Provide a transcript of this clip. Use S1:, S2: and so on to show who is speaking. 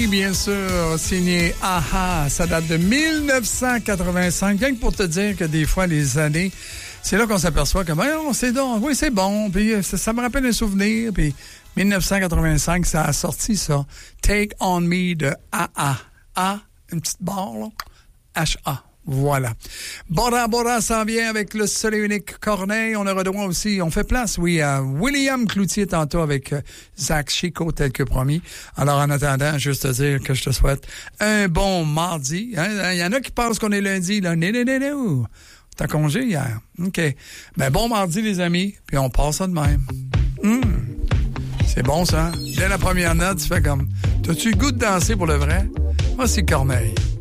S1: Bien sûr, signé AHA, ça date de 1985. Rien que pour te dire que des fois, les années, c'est là qu'on s'aperçoit que, c'est donc, oui, c'est bon, puis ça me rappelle un souvenir, puis 1985, ça a sorti ça. Take On Me de AHA. A, une petite barre, là. H-A. Voilà. Bora Bora s'en vient avec le seul et unique Corneille. On aura droit aussi, on fait place, oui, à William Cloutier tantôt avec Zach Chico, tel que promis. Alors, en attendant, juste te dire que je te souhaite un bon mardi. Il y en a qui pensent qu'on est lundi, là. Non. T'as congé hier. OK. Ben, bon mardi, les amis. Puis on passe ça de même. C'est bon, ça. Dès la première note, tu fais comme, t'as-tu le goût de danser pour le vrai? Moi, c'est Corneille.